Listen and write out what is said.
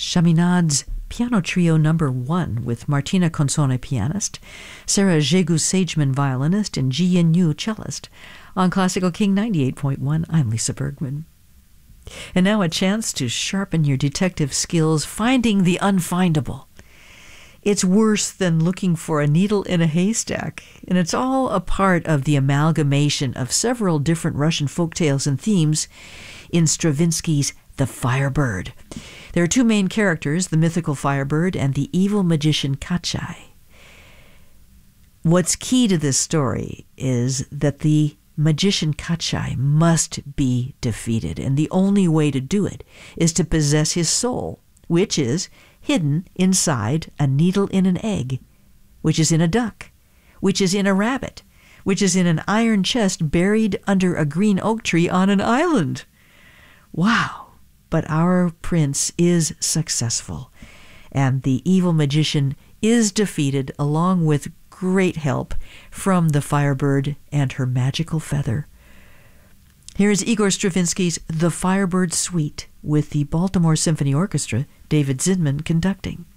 Chaminade's Piano Trio No. 1 with Martina Consone, pianist, Sarah Jegu-Sageman, violinist, and Ji Yin Yu, cellist. On Classical King 98.1, I'm Lisa Bergman. And now a chance to sharpen your detective skills, finding the unfindable. It's worse than looking for a needle in a haystack, and it's all a part of the amalgamation of several different Russian folktales and themes in Stravinsky's The Firebird. There are two main characters, the mythical Firebird and the evil magician Kachai. What's key to this story is that the magician Kachai must be defeated, and the only way to do it is to possess his soul, which is hidden inside a needle in an egg, which is in a duck, which is in a rabbit, which is in an iron chest buried under a green oak tree on an island. Wow! But our prince is successful, and the evil magician is defeated along with great help from the Firebird and her magical feather. Here's Igor Stravinsky's The Firebird Suite with the Baltimore Symphony Orchestra, David Zinman conducting.